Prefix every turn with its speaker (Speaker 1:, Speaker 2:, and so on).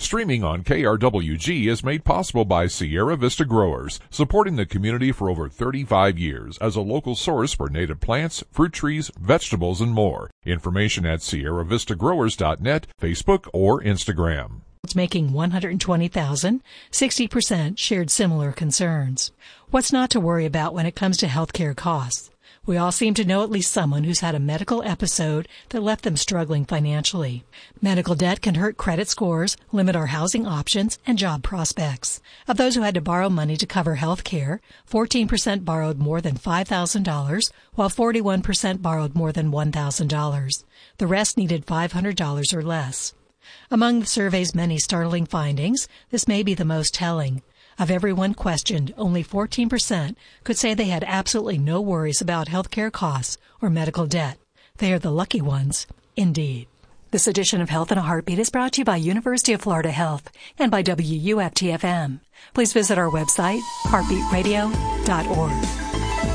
Speaker 1: Streaming on KRWG is made possible by Sierra Vista Growers, supporting the community for over 35 years as a local source for native plants, fruit trees, vegetables, and more. Information at sierravistagrowers.net, Facebook, or Instagram.
Speaker 2: Making $120,000, 60% shared similar concerns. What's not to worry about when it comes to healthcare costs? We all seem to know at least someone who's had a medical episode that left them struggling financially. Medical debt can hurt credit scores, limit our housing options, and job prospects. Of those who had to borrow money to cover health care, 14% borrowed more than $5,000, while 41% borrowed more than $1,000. The rest needed $500 or less. Among the survey's many startling findings, this may be the most telling. Of everyone questioned, only 14% could say they had absolutely no worries about healthcare costs or medical debt. They are the lucky ones, indeed. This edition of Health in a Heartbeat is brought to you by University of Florida Health and by WUFT-FM. Please visit our website, heartbeatradio.org.